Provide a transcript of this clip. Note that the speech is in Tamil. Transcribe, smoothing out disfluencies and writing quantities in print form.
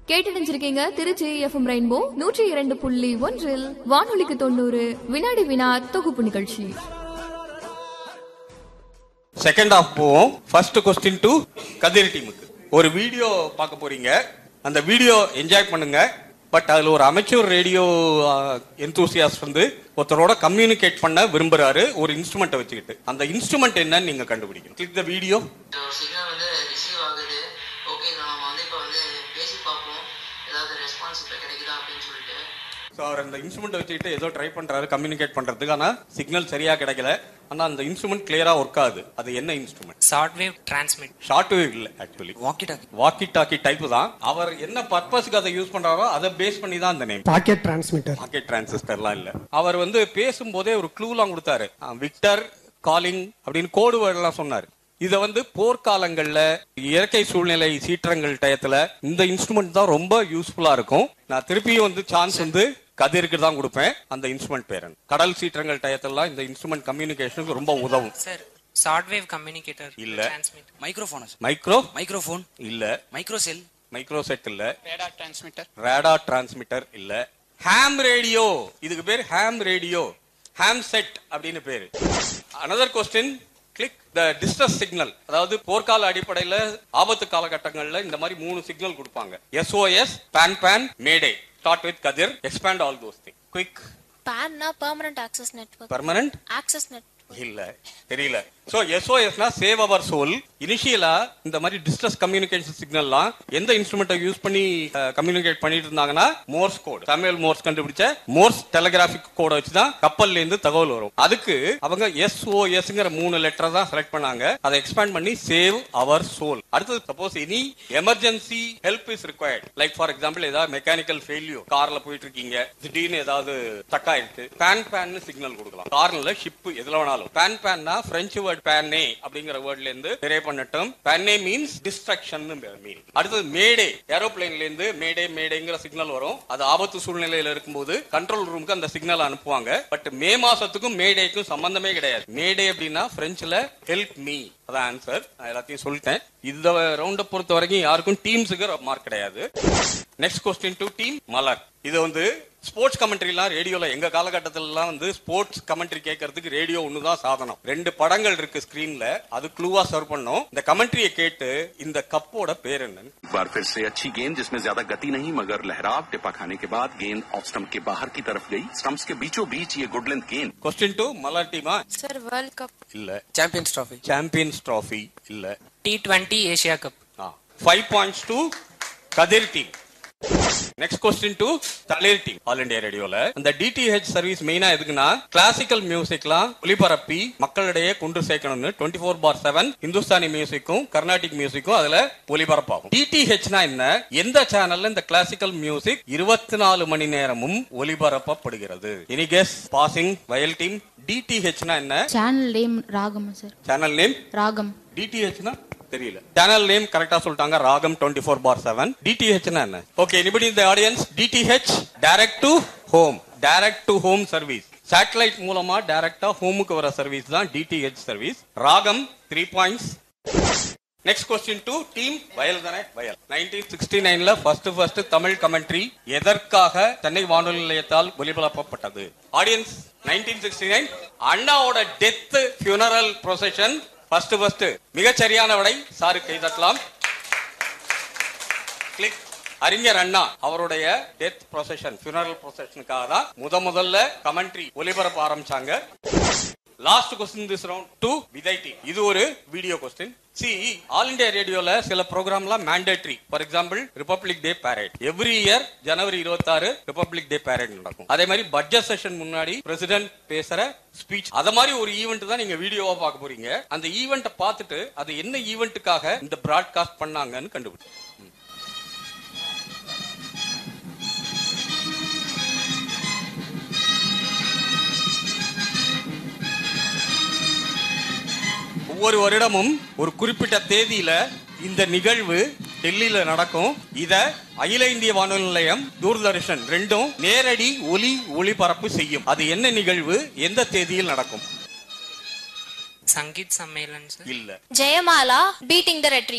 கேட்டறிஞ்சிருக்கீங்க திருச்சி எஃப்எம் ரெயின்போ 102.1 வானொலிக்கு 90 வினாடி வினா தொகுப்பு நிகழ்ச்சி. செகண்ட் ஹாஃப் போவோம். ஃபர்ஸ்ட் கொஸ்டின் டு கதிர் டீமுக்கு. ஒரு வீடியோ பார்க்க போறீங்க. அந்த வீடியோ என்ஜாய் பண்ணுங்க. பட் அதுல ஒரு அமைச்சர் ரேடியோ எந்தூசியாஸ்ட் வந்து ஒருத்தரோட கம்யூனிகேட் பண்ண விரும்புறாரு ஒரு இன்ஸ்ட்ருமெண்ட் வச்சுக்கிட்டு. அந்த இன்ஸ்ட்ருமெண்ட் என்னன்னு நீங்க கண்டுபிடிக்கணும். Click the video. சிக்னல் வந்து ரிசீவ் ஆகுது. ஓகே, நம்ம வந்து இப்போ வந்து பேசி பார்ப்போம் ஏதாவது ரெஸ்பான்ஸ் இப்போ கிடைக்குதா அப்படின்னு சொல்லிட்டு. ஸோ அவர் அந்த இன்ஸ்ட்ருமெண்ட் வச்சுக்கிட்டு ஏதோ ட்ரை பண்றாரு கம்யூனிகேட் பண்றதுக்கு. ஆனால் சிக்னல் சரியா கிடைக்கல. ஆனா அந்த இன்ஸ்ட்ருமெண்ட் கிளியரா ஒர்க் ஆகுது. அது என்ன instrument? Short wave transmit. Short wave இல்ல, ஆக்சுவலி வாக்கி டாக்கி டைப் தான். அவர் என்ன பர்பஸ்க்கு அதை யூஸ் பண்றாரோ அதை பேஸ் பண்ணி தான் அந்த நேம். Packet transmitter. பாக்கெட் டிரான்சிஸ்டர்லாம் இல்ல. அவர் வந்து பேசும்போதே ஒரு க்ளூலாம் கொடுத்தாரு. விக்டர் காலிங் அப்படின்னு கோடு வேர்டெல்லாம் சொன்னாரு. இத வந்து போர்க்காலங்கள்ல இயற்கை சூழ்நிலை சீற்றங்கள் டயத்துல இந்த இன்ஸ்ட்ருமெண்ட் தான் ரொம்ப யூஸ்ஃபுல்லா இருக்கும். நான் திருப்பியும் வந்து சான்ஸ் வந்து கதிருக்கு தான் கொடுப்பேன். அந்த இன்ஸ்ட்ருமெண்ட் பேர் கடல் சீற்றங்கள் டயத்துல இந்த இன்ஸ்ட்ருமெண்ட் கம்யூனிகேஷனுக்கு ரொம்ப உதவும். சார் ஷார்ட் வேவ் கம்யூனிகேட்டர் இல்ல. டிரான்ஸ்மிட். மைக்ரோஃபோன் இல்ல. மைக்ரோசெட் இல்ல. ரேடார் டிரான்ஸ்மிட்டர் இல்ல. ஹாம் ரேடியோ, இதுக்கு பேர் ஹாம் ரேடியோ, ஹாம் செட் அப்படின்னு பேரு. அனதர் கொஸ்டின், கிளிக் த டிஸ்ட்ரஸ் சிக்னல். அதாவது போர்க்கால அடிப்படையில ஆபத்து காலகட்டங்கள்ல இந்த மாதிரி 3 சிக்னல் கொடுப்பாங்க. SOS, PAN, மேடே. Start with Kadir. Expand all those things. Quick. PAN na permanent access network. Permanent access network. இல்ல, தெரியல. சோ SOS னா சேவ் அவர் சோல். இனிஷியலா இந்த மாதிரி டிஸ்ட்ரஸ் கம்யூனிகேஷன் சிக்னல்லாம் எந்த இன்ஸ்ட்ருமெண்ட்டை யூஸ் பண்ணி கம்யூனிகேட் பண்ணிட்டு இருந்தாங்கன்னா மோர்ஸ் கோட். சாமுவேல் மோர்ஸ் கண்டுபிடிச்ச மோர்ஸ் டெலிகிராபிக் கோட வச்சு தான் கப்பல்ல இருந்து தகவல் வரும். அதுக்கு அவங்க SOSங்கிற 3 லெட்டர் தான் செலக்ட் பண்ணாங்க. அதை எக்ஸ்பேண்ட் பண்ணி சேவ் அவர் சோல். அடுத்தது suppose any emergency help is required, like for example ஏதாவது மெக்கானிக்கல் ஃபெயிலியர், கார்ல போயிட்டு இருக்கீங்க, திடீர்னு ஏதாவது ஸ்டக் ஆயிருக்கு, பேன் சிக்னல் கொடுக்கலாம். கார்ல ஷிப் எதுல வேணாலும். பேன்னா பிரெஞ்சு வேர்ட் பேனே அப்படிங்கிற வேர்ட்ல இருந்து டெரைவ் பண்ணட்டும். பேனே மீன்ஸ் டிஸ்ட்ரக்ஷன் மீனிங். அடுத்தது மேடே, ஏரோப்ளேன்ல இருந்து மேடேங்கிற சிக்னல் வரும். அது ஆபத்து சூழ்நிலையில இருக்கும்போது கண்ட்ரோல் ரூமுக்கு அந்த சிக்னல் அனுப்புவாங்க. பட் மே மாசத்துக்கும் மேடேக்கும் சம்பந்தமே கிடையாது. மேடே அப்படின்னா பிரெஞ்சுல ஹெல்ப் மீ, அதான் ஆன்சர். நான் எல்லாத்தையும் சொல்லிட்டேன். இந்த ரவுண்ட பொறுத்த வரைக்கும் யாருக்கும் டீம்ஸுக்கு மார்க் கிடையாது. நெக்ஸ்ட் கொஸ்டின் டு டீம் மலர். இது வந்து ஸ்போர்ட்ஸ் கமெண்ட்ரிலாம் ரேடியோல எங்க காலகட்டத்திலாம் வந்து ஸ்போர்ட்ஸ் கமெண்ட்ரி கேட்கறதுக்கு ரேடியோ ஒண்ணுதான் சாதனம். 2 படங்கள் இருக்கு ஸ்கிரீன்ல, அது க்ளூவா சர்வ் பண்ணும். இந்த கமெண்ட்ரியை கேட்டு இந்த கப்போட பேர் என்னன்னு. बार फिर से अच्छी गेंद जिसमें ज्यादा गति नहीं मगर लहराव, टिपा खाने के बाद गेंद ऑफ स्टंप के बाहर की तरफ गई. स्टंप्स के बीचों बीच ये गुड लेंथ गेंद. क्वेश्चन टू मलर टीमा. Sir, World Cup. இல்ல. சாம்பியன்ஸ் ट्रॉफी இல்ல. T20 Asia cup. 5 points to Kathir team. Next question to தளிர் டீம். ஆல் இந்தியா ரேடியோல அந்த DTH சர்வீஸ் மெயினா எதுக்குன்னா கிளாசிக்கல் மியூசிக்லாம் ஒளிபரப்பி மக்களிடையே கொண்டு சேர்க்கணும்னு 24/7 இந்துஸ்தானி மியூசிக்கும் கர்நாடிக் மியூசிக்கும் அதுல ஒளிபரப்பாகும். DTHனா என்ன? எந்த சேனல்ல இந்த கிளாசிக்கல் மியூசிக் 24 மணி நேரமும் ஒளிபரப்பப்படுகிறது? எனி கெஸ் பாசிங் வயல் டீம்? DTHனா என்ன? சேனல் நேம் ராகம் சார். சேனல் நேம் ராகம். DTHனா தெரியல. சேனல் நேம் கரெக்டா சொல்லிட்டாங்க, ராகம் 24/7. DTH னா என்ன? Okay, anybody in the audience? DTH direct to home. Direct to home service. Satellite மூலமா டைரக்டா ஹோமுக்கு வர சர்வீஸ் தான் DTH சர்வீஸ். ராகம் 3 points. Next question to team வயல் தானே. வயல் 1969ல ஃபர்ஸ்ட் தமிழ் கமெண்ட்ரி எதற்காக சென்னை வானொலி நிலையத்தால் ஒலிபரப்பப்பட்டது? ஆடியன்ஸ், 1969 அண்ணாவோட டெத் ஃபியூனரல் ப்ரொசஷன். ஃபர்ஸ்ட் மிகச்சரியான விடை. சாரு கை தட்டலாம். கிளிக். அறிஞர் அண்ணா அவருடைய டெத் ப்ரொசஷன், ஃபியூனரல் ப்ரொசஷனுக்காக தான் முதல்ல கமெண்ட்ரி ஒலிபரப்ப ஆரம்பிச்சாங்க. Last question this round to Vijay team. இது ஒரு வீடியோ கொஸ்டின். ஆல் இந்தியா ரேடியோல சில ப்ரோக்ராம்லாம் mandatory. For example republic day parade. Every year January 26 republic day parade நடக்கும். அதே மாதிரி பட்ஜெட் செஷன் முன்னாடி பிரசிடென்ட் பேசுற ஸ்பீச், அத மாதிரி ஒரு ஈவென்ட் தான் நீங்க வீடியோவா பார்க்க போறீங்க. அந்த ஈவென்ட்டை பார்த்துட்டு அது என்ன ஈவென்ட்டுக்காக இந்த பிராட்காஸ்ட் பண்ணாங்கன்னு கண்டுபிடிச்சு. ஒவ்வொரு வருடமும் ஒரு குறிப்பிட்ட தேதியில இந்த நிகழ்வு டெல்லியில நடக்கும். இத அகில இந்திய வானொலி நிலையம், தூர்தர்ஷன் ரெண்டும் நேரடி ஒளிபரப்பு செய்யும். அது என்ன நிகழ்வு, எந்த தேதியில் நடக்கும்? சங்கீத் சம்மேளன். இல்ல. Jayamala beating the retreat.